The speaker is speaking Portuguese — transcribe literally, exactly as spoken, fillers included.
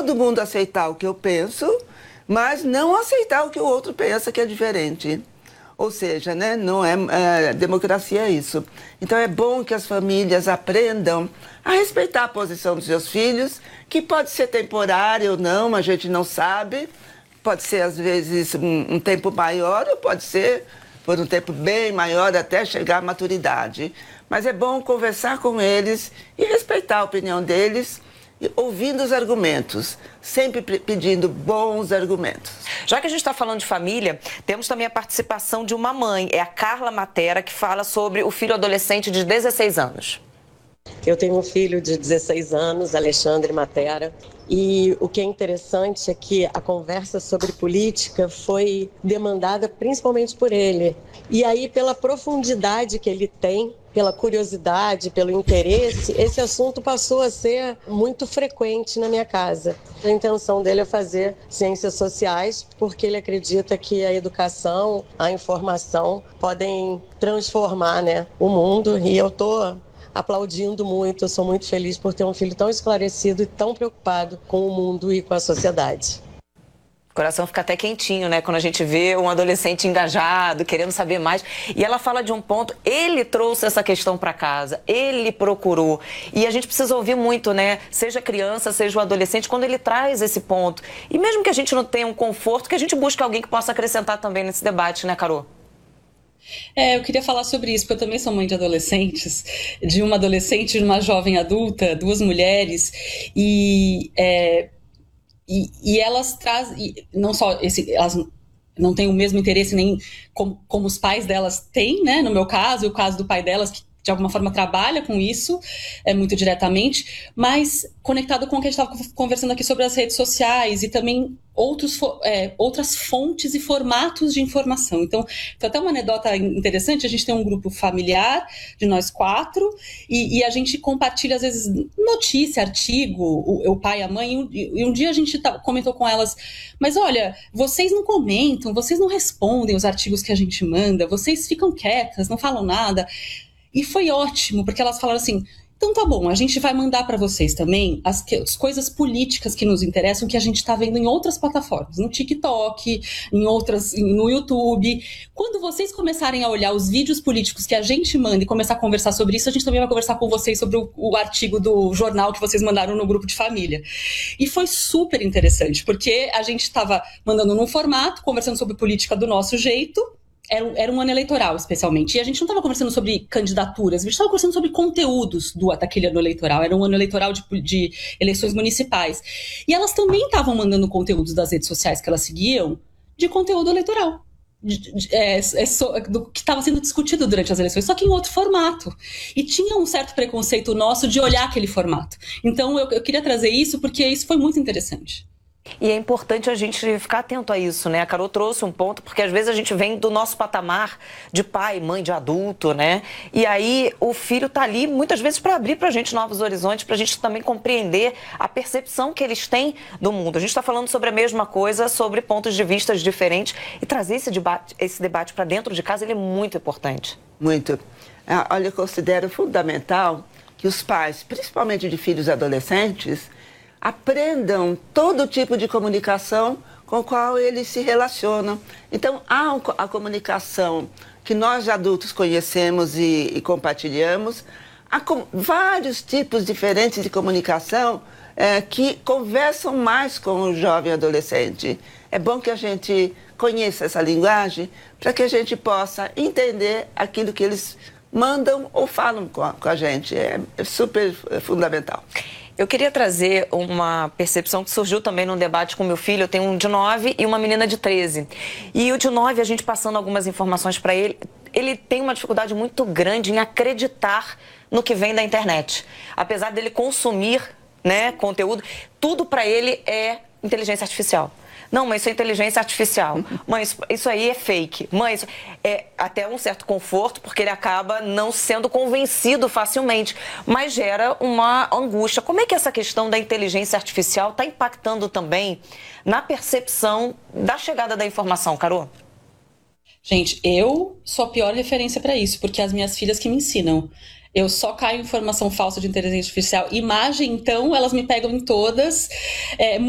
todo mundo aceitar o que eu penso, mas não aceitar o que o outro pensa que é diferente. Ou seja, né, não é, é democracia é isso. Então é bom que as famílias aprendam a respeitar a posição dos seus filhos, que pode ser temporária ou não, a gente não sabe. Pode ser, às vezes, um, um tempo maior ou pode ser por um tempo bem maior até chegar à maturidade. Mas é bom conversar com eles e respeitar a opinião deles, ouvindo os argumentos, sempre pedindo bons argumentos. Já que a gente está falando de família, temos também a participação de uma mãe, é a Carla Matera, que fala sobre o filho adolescente de dezesseis anos. Eu tenho um filho de dezesseis anos, Alexandre Matera, e o que é interessante é que a conversa sobre política foi demandada principalmente por ele. E aí, pela profundidade que ele tem, pela curiosidade, pelo interesse, esse assunto passou a ser muito frequente na minha casa. A intenção dele é fazer ciências sociais, porque ele acredita que a educação, a informação podem transformar, né, o mundo, e eu estou aplaudindo muito, eu sou muito feliz por ter um filho tão esclarecido e tão preocupado com o mundo e com a sociedade. O coração fica até quentinho, né? Quando a gente vê um adolescente engajado, querendo saber mais. E ela fala de um ponto, ele trouxe essa questão para casa, ele procurou. E a gente precisa ouvir muito, né? Seja criança, seja o adolescente, quando ele traz esse ponto. E mesmo que a gente não tenha um conforto, que a gente busque alguém que possa acrescentar também nesse debate, né, Carol? É, eu queria falar sobre isso, porque eu também sou mãe de adolescentes, de uma adolescente e de uma jovem adulta, duas mulheres, e... É... E, e elas trazem, não só esse, elas não têm o mesmo interesse nem como, como os pais delas têm, né? No meu caso, e o caso do pai delas, que de alguma forma trabalha com isso, é, muito diretamente, mas conectado com o que a gente estava conversando aqui sobre as redes sociais e também outros, é, outras fontes e formatos de informação. Então, foi até uma anedota interessante, a gente tem um grupo familiar de nós quatro e, e a gente compartilha, às vezes, notícia, artigo, o, o pai e a mãe, e um, e um dia a gente tá, comentou com elas, mas olha, vocês não comentam, vocês não respondem os artigos que a gente manda, vocês ficam quietas, não falam nada. E foi ótimo, porque elas falaram assim, então tá bom, a gente vai mandar para vocês também as, que, as coisas políticas que nos interessam, que a gente tá vendo em outras plataformas, no TikTok, em outras, no YouTube. Quando vocês começarem a olhar os vídeos políticos que a gente manda e começar a conversar sobre isso, a gente também vai conversar com vocês sobre o, o artigo do jornal que vocês mandaram no grupo de família. E foi super interessante, porque a gente estava mandando num formato, conversando sobre política do nosso jeito. Era um, era um ano eleitoral, especialmente. E a gente não estava conversando sobre candidaturas, a gente estava conversando sobre conteúdos do, daquele ano eleitoral. Era um ano eleitoral de, de eleições municipais. E elas também estavam mandando conteúdos das redes sociais que elas seguiam de conteúdo eleitoral. De, de, é, é so, do que estava sendo discutido durante as eleições, só que em outro formato. E tinha um certo preconceito nosso de olhar aquele formato. Então eu, eu queria trazer isso porque isso foi muito interessante. E é importante a gente ficar atento a isso, né? A Carol trouxe um ponto, porque às vezes a gente vem do nosso patamar de pai, mãe, de adulto, né? E aí o filho tá ali muitas vezes para abrir pra gente novos horizontes, pra gente também compreender a percepção que eles têm do mundo. A gente está falando sobre a mesma coisa, sobre pontos de vista diferentes, e trazer esse debate, esse debate para dentro de casa, ele é muito importante. Muito. Olha, eu considero fundamental que os pais, principalmente de filhos adolescentes, aprendam todo tipo de comunicação com o qual eles se relacionam. Então, há a comunicação que nós adultos conhecemos e, e compartilhamos, há com, vários tipos diferentes de comunicação é, que conversam mais com o jovem adolescente. É bom que a gente conheça essa linguagem para que a gente possa entender aquilo que eles mandam ou falam com a, com a gente. É, é super é fundamental. Eu queria trazer uma percepção que surgiu também num debate com meu filho. Eu tenho um de nove e uma menina de treze. E o de nove, a gente passando algumas informações para ele, ele tem uma dificuldade muito grande em acreditar no que vem da internet. Apesar dele consumir, né, conteúdo, tudo para ele é inteligência artificial. Não, mãe, isso é inteligência artificial. Mãe, isso, isso aí é fake. Mãe, isso é até um certo conforto, porque ele acaba não sendo convencido facilmente, mas gera uma angústia. Como é que essa questão da inteligência artificial está impactando também na percepção da chegada da informação, Carol? Gente, eu sou a pior referência para isso, porque as minhas filhas que me ensinam. Eu só caio em informação falsa de inteligência artificial. Imagem, então, elas me pegam em todas. É,